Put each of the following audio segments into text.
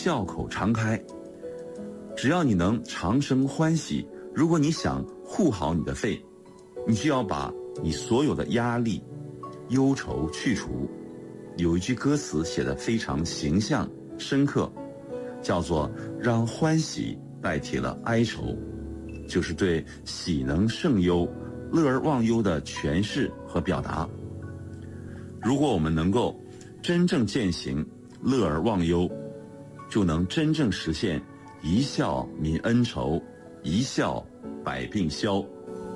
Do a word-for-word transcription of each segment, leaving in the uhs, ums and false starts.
笑口常开。只要你能长生欢喜，如果你想护好你的肺，你就要把你所有的压力、忧愁去除。有一句歌词写得非常形象深刻，叫做让欢喜代替了哀愁，就是对喜能胜忧、乐而忘忧的诠释和表达。如果我们能够真正践行乐而忘忧，就能真正实现一笑泯恩仇，一笑百病消。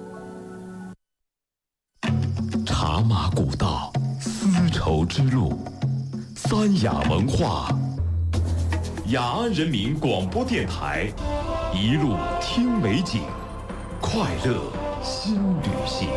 茶马古道，丝绸之路，三雅文化，雅安人民广播电台，一路听美景，快乐新旅行。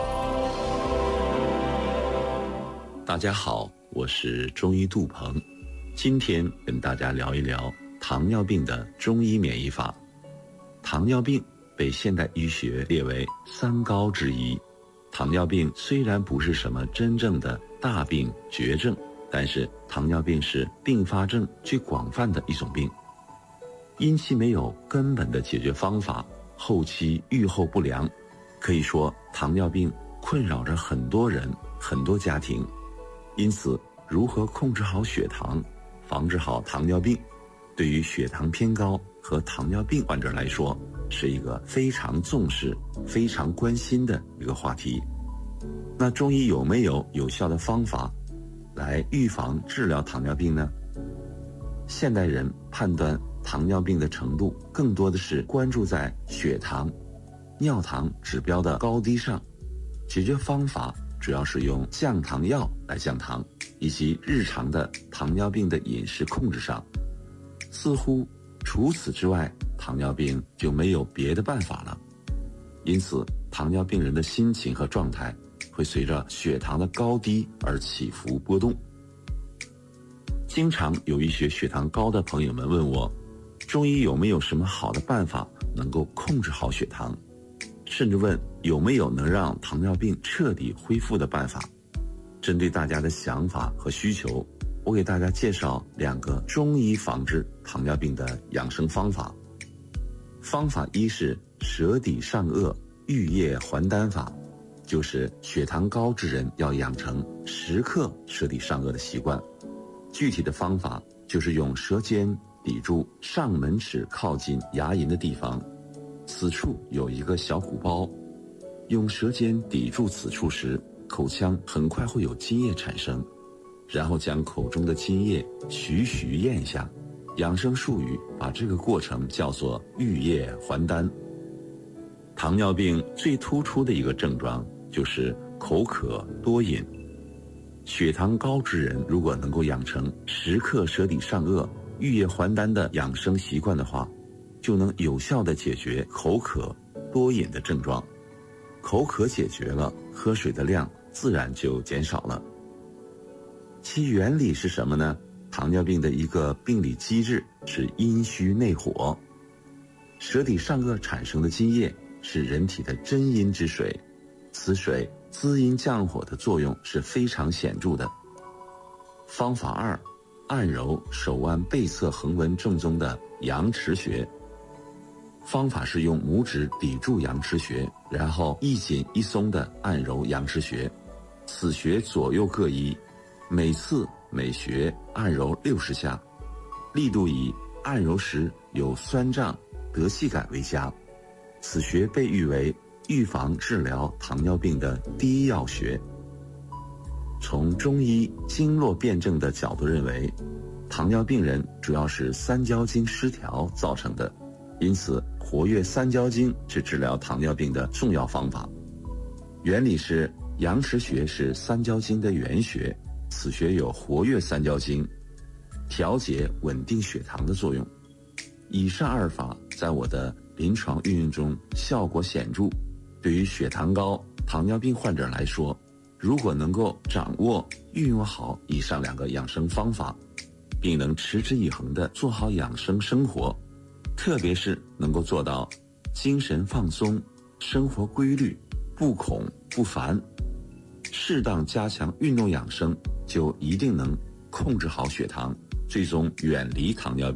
大家好，我是中医杜鹏，今天跟大家聊一聊糖尿病的中医免疫法。糖尿病被现代医学列为三高之一。糖尿病虽然不是什么真正的大病绝症，但是糖尿病是并发症最广泛的一种病。因其没有根本的解决方法，后期预后不良，可以说糖尿病困扰着很多人、很多家庭。因此，如何控制好血糖，防治好糖尿病，对于血糖偏高和糖尿病患者来说，是一个非常重视、非常关心的一个话题。那中医有没有有效的方法来预防治疗糖尿病呢？现代人判断糖尿病的程度，更多的是关注在血糖、尿糖指标的高低上，解决方法主要是用降糖药来降糖，以及日常的糖尿病的饮食控制上。似乎除此之外，糖尿病就没有别的办法了。因此，糖尿病人的心情和状态会随着血糖的高低而起伏波动。经常有一些血糖高的朋友们问我，中医有没有什么好的办法能够控制好血糖，甚至问有没有能让糖尿病彻底恢复的办法。针对大家的想法和需求，我给大家介绍两个中医防治糖尿病的养生方法。方法一是舌底上颚玉液还丹法，就是血糖高之人要养成时刻舌底上颚的习惯。具体的方法就是用舌尖抵住上门齿靠近牙龈的地方，此处有一个小鼓包，用舌尖抵住此处时，口腔很快会有津液产生，然后将口中的津液徐徐咽下。养生术语把这个过程叫做玉液还丹。糖尿病最突出的一个症状就是口渴多饮。血糖高之人如果能够养成时刻舌底上颚玉液还丹的养生习惯的话，就能有效地解决口渴多饮的症状。口渴解决了，喝水的量自然就减少了。其原理是什么呢？糖尿病的一个病理机制是阴虚内火，舌底上颚产生的津液是人体的真阴之水，此水滋阴降火的作用是非常显著的。方法二，按揉手腕背侧横纹正中的阳池穴。方法是用拇指抵住阳池穴，然后一紧一松地按揉阳池穴，此穴左右各一，每次每穴按揉六十下，力度以按揉时有酸胀、得气感为佳。此穴被誉为预防治疗糖尿病的第一要穴。从中医经络辩证的角度认为，糖尿病人主要是三焦经失调造成的，因此活跃三焦经是治疗糖尿病的重要方法。原理是阳池穴是三焦经的原穴，此穴有活跃三焦经、调节稳定血糖的作用。以上二法在我的临床运用中效果显著。对于血糖高、糖尿病患者来说，如果能够掌握、运用好以上两个养生方法，并能持之以恒地做好养生生活，特别是能够做到精神放松、生活规律、不恐不烦，适当加强运动养生，就一定能控制好血糖，最终远离糖尿病。